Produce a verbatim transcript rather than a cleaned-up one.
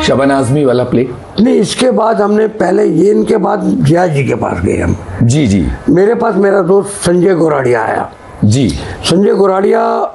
शबाना आजमी वाला प्ले? नहीं, इसके बाद हमने पहले ये इनके बाद जिया जी के पास गए हम। जी जी। मेरे पास मेरा दोस्त संजय गोराड़िया आया। जी। संजय गोराड़िया